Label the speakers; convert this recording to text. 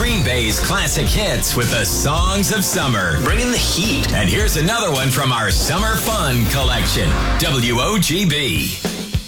Speaker 1: Green Bay's classic hits with the songs of summer.
Speaker 2: Bringing the heat.
Speaker 1: And here's another one from our Summer Fun collection. WOGB.